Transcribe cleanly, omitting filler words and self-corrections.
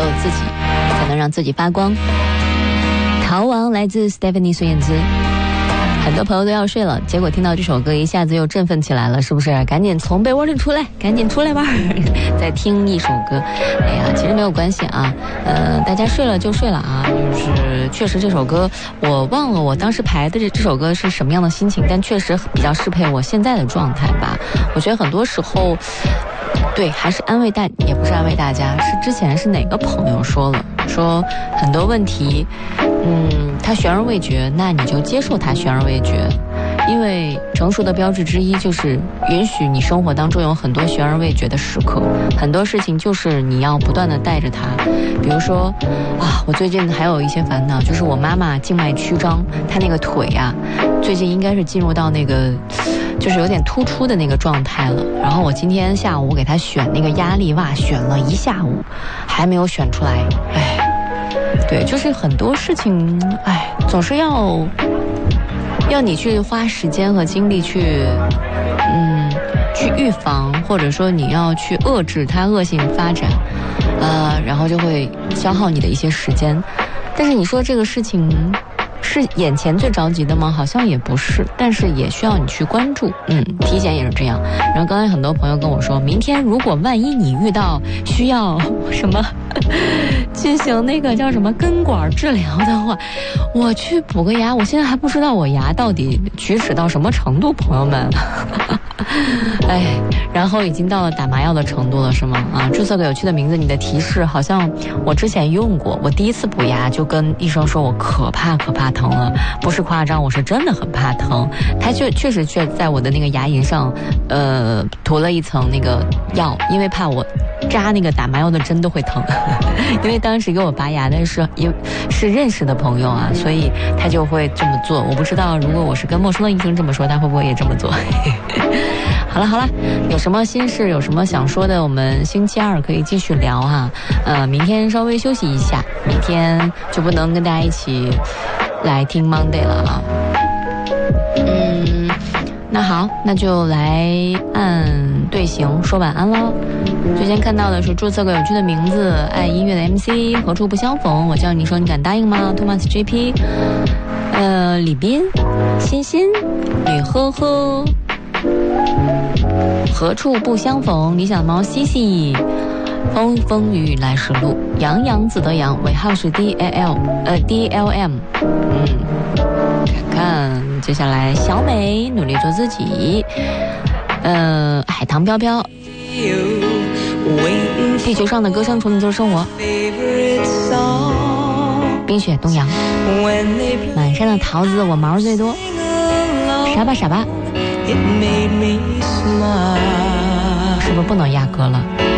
自己，才能让自己发光。逃亡来自 Stephanie 孙燕姿。很多朋友都要睡了，结果听到这首歌一下子又振奋起来了，是不是？赶紧从被窝里出来，赶紧出来吧，再听一首歌。哎呀，其实没有关系啊，大家睡了就睡了啊。就是确实这首歌我忘了我当时排的这首歌是什么样的心情，但确实比较适配我现在的状态吧。我觉得很多时候对，还是安慰也不是安慰大家，是之前是哪个朋友说了，说很多问题他悬而未决，那你就接受他悬而未决。因为成熟的标志之一就是允许你生活当中有很多悬而未决的时刻，很多事情就是你要不断的带着它。比如说我最近还有一些烦恼，就是我妈妈静脉曲张，她那个腿啊最近应该是进入到那个就是有点突出的那个状态了。然后我今天下午给她选那个压力袜，选了一下午还没有选出来。对，就是很多事情总是要你去花时间和精力去预防，或者说你要去遏制它恶性发展，然后就会消耗你的一些时间。但是你说这个事情是眼前最着急的吗？好像也不是，但是也需要你去关注。体检也是这样。然后刚才很多朋友跟我说，明天如果万一你遇到需要什么进行那个叫什么根管治疗的话，我去补个牙，我现在还不知道我牙到底龋齿到什么程度，朋友们。然后已经到了打麻药的程度了，是吗？注册个有趣的名字，你的提示好像我之前用过。我第一次补牙就跟医生说我可怕疼了，不是夸张，我是真的很怕疼。他确实在我的那个牙龈上涂了一层那个药，因为怕我扎那个打麻药的针都会疼。因为当时给我拔牙的是认识的朋友啊，所以他就会这么做。我不知道如果我是跟陌生的医生这么说，他会不会也这么做。好了，有什么心事有什么想说的，我们星期二可以继续聊哈。明天稍微休息一下，明天就不能跟大家一起来听 Monday 了啊。那好，那就来按队形说晚安喽。最先看到的是注册个有趣的名字，爱音乐的 MC， 何处不相逢，我叫你说你敢答应吗？ Thomas JP， 李斌，欣欣，吕呵呵，何处不相逢，理想猫西西，风风雨来时路，洋洋自得洋，尾号是 DLM。看看接下来小美努力做自己，海棠飘飘，地球上的歌声，从你就是生活，冰雪东洋，满山的桃子我毛最多，傻吧，是不是不能压歌了？